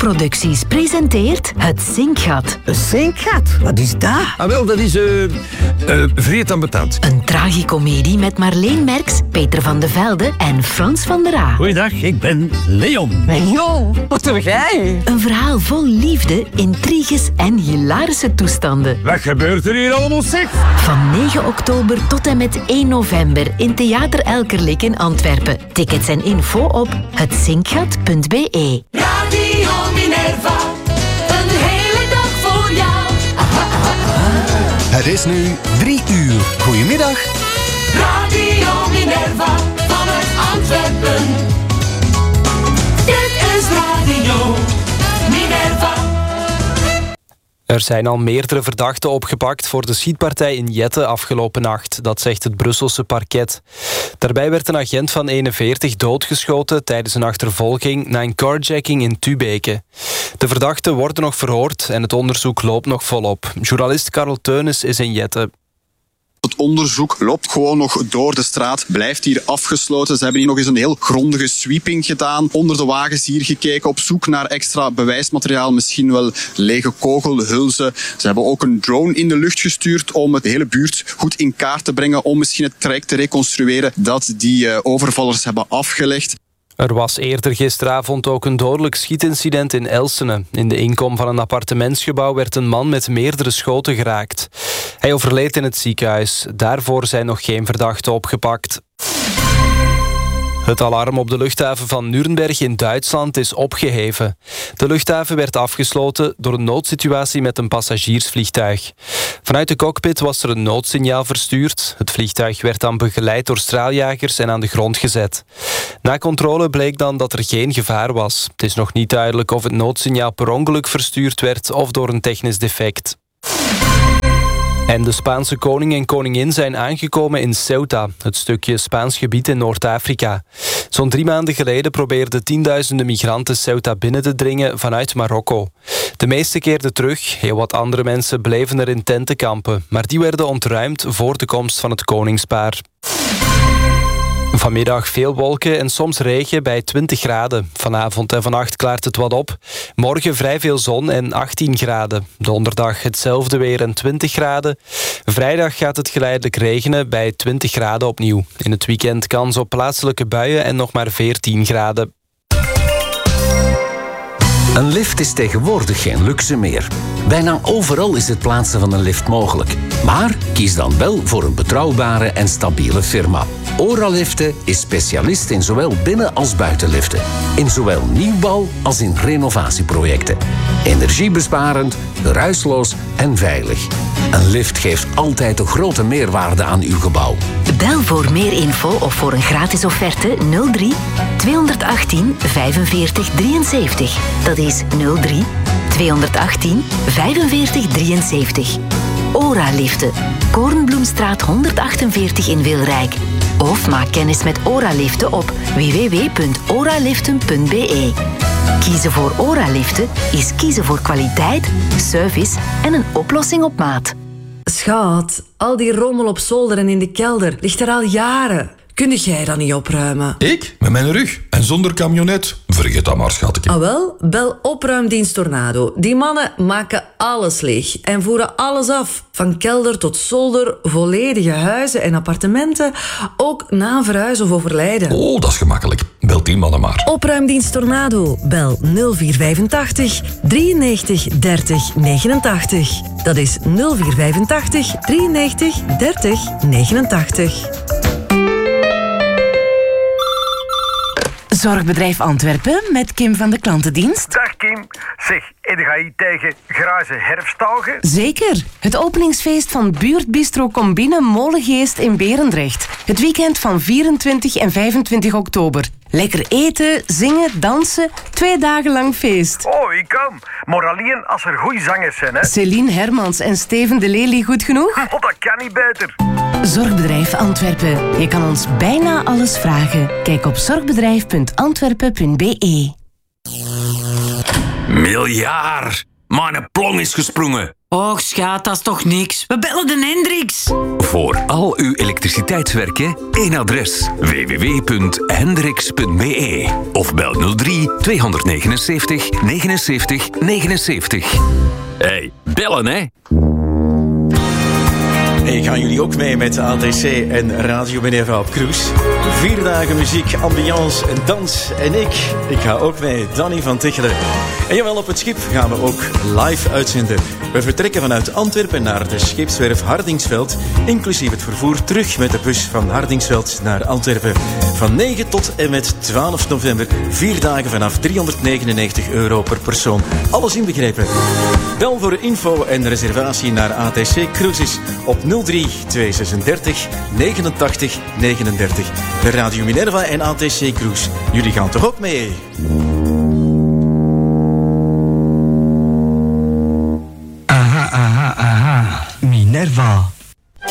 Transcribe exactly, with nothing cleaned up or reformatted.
Producties presenteert Het Zinkgat. Een zinkgat? Wat is dat? Ah, wel, dat is uh, uh, vreed ambetant. Een tragicomedie met Marleen Merks, Peter van de Velde en Frans van der Aa. Goeiedag, ik ben Leon. Leon, wat doe jij? Een verhaal vol liefde, intriges en hilarische toestanden. Wat gebeurt er hier allemaal, zeg? Van negen oktober tot en met één november in Theater Elkerlijk in Antwerpen. Tickets en info op het zinkgat punt b e. Radio Minerva, een hele dag voor jou. Het is nu drie uur. Goedemiddag. Radio Minerva, vanuit Antwerpen. Dit is Radio Minerva. Er zijn al meerdere verdachten opgepakt voor de schietpartij in Jette afgelopen nacht. Dat zegt het Brusselse parket. Daarbij werd een agent van eenenveertig doodgeschoten tijdens een achtervolging na een carjacking in Tubeke. De verdachten worden nog verhoord en het onderzoek loopt nog volop. Journalist Karel Teunis is in Jette. Het onderzoek loopt gewoon nog door de straat, blijft hier afgesloten. Ze hebben hier nog eens een heel grondige sweeping gedaan. Onder de wagens hier gekeken, op zoek naar extra bewijsmateriaal. Misschien wel lege kogelhulzen. Ze hebben ook een drone in de lucht gestuurd om het hele buurt goed in kaart te brengen. Om misschien het traject te reconstrueren dat die uh, overvallers hebben afgelegd. Er was eerder gisteravond ook een dodelijk schietincident in Elsene. In de inkom van een appartementsgebouw werd een man met meerdere schoten geraakt. Hij overleed in het ziekenhuis. Daarvoor zijn nog geen verdachten opgepakt. Het alarm op de luchthaven van Nuremberg in Duitsland is opgeheven. De luchthaven werd afgesloten door een noodsituatie met een passagiersvliegtuig. Vanuit de cockpit was er een noodsignaal verstuurd. Het vliegtuig werd dan begeleid door straaljagers en aan de grond gezet. Na controle bleek dan dat er geen gevaar was. Het is nog niet duidelijk of het noodsignaal per ongeluk verstuurd werd of door een technisch defect. En de Spaanse koning en koningin zijn aangekomen in Ceuta, het stukje Spaans gebied in Noord-Afrika. Zo'n drie maanden geleden probeerden tienduizenden migranten Ceuta binnen te dringen vanuit Marokko. De meeste keerden terug, heel wat andere mensen bleven er in tenten kampen, maar die werden ontruimd voor de komst van het koningspaar. Vanmiddag veel wolken en soms regen bij twintig graden. Vanavond en vannacht klaart het wat op. Morgen vrij veel zon en achttien graden. Donderdag hetzelfde weer en twintig graden. Vrijdag gaat het geleidelijk regenen bij twintig graden opnieuw. In het weekend kans op plaatselijke buien en nog maar veertien graden. Een lift is tegenwoordig geen luxe meer. Bijna overal is het plaatsen van een lift mogelijk. Maar kies dan wel voor een betrouwbare en stabiele firma. Oraliften is specialist in zowel binnen- als buitenliften. In zowel nieuwbouw als in renovatieprojecten. Energiebesparend, geruisloos en veilig. Een lift geeft altijd een grote meerwaarde aan uw gebouw. Bel voor meer info of voor een gratis offerte nul drie tweehonderdachttien vijfenveertig drieënzeventig. Dat is nul drie tweehonderdachttien vijfenveertig drieënzeventig. Oraliften, Koornbloemstraat honderdachtenveertig in Wilrijk. Of maak kennis met Oraliften op w w w punt oraliften punt b e. Kiezen voor Oraliften is kiezen voor kwaliteit, service en een oplossing op maat. Schat, al die rommel op zolder en in de kelder ligt er al jaren. Kun jij dat niet opruimen? Ik? Met mijn rug? En zonder camionet? Vergeet dat maar, schatje. Ah wel, bel opruimdienst Tornado. Die mannen maken alles leeg en voeren alles af. Van kelder tot zolder, volledige huizen en appartementen. Ook na verhuis of overlijden. Oh, dat is gemakkelijk. Bel die mannen maar. Opruimdienst Tornado. Bel nul vier vijfentachtig drieënnegentig dertig negenentachtig. Dat is nul vier vijfentachtig drieënnegentig dertig negenentachtig. Zorgbedrijf Antwerpen met Kim van de Klantendienst. Dag Kim. Zeg, en ga je tegen gruizen herfstdagen? Zeker. Het openingsfeest van Buurtbistro Combine Molengeest in Berendrecht. Het weekend van vierentwintig en vijfentwintig oktober. Lekker eten, zingen, dansen. Twee dagen lang feest. Oh, ik kom. Maar alleen als er goede zangers zijn, hè. Celine Hermans en Steven de Lely goed genoeg? Oh, dat kan niet beter. Zorgbedrijf Antwerpen. Je kan ons bijna alles vragen. Kijk op zorgbedrijf punt antwerpen punt b e. Miljard! Mijn plong is gesprongen. Och, schat, dat is toch niks. We bellen de Hendricks. Voor al uw elektriciteitswerken één adres: w w w punt hendricks punt b e of bel nul drie tweehonderdnegenenzeventig negenenzeventig negenenzeventig. Hey, bellen hè! Hey, gaan jullie ook mee met A T C en Radio Minerva op cruise? Vier dagen muziek, ambiance en dans. En ik, ik ga ook mee, Danny van Tichelen. En jawel, op het schip gaan we ook live uitzenden. We vertrekken vanuit Antwerpen naar de scheepswerf Hardingsveld, inclusief het vervoer terug met de bus van Hardingsveld naar Antwerpen. Van negen tot en met twaalf november, vier dagen vanaf driehonderdnegenennegentig euro per persoon. Alles inbegrepen. Bel voor info en reservatie naar A T C Cruises op nul drie tweehonderdzesendertig negenentachtig negenendertig. De Radio Minerva en A T C Cruise. Jullie gaan toch ook mee?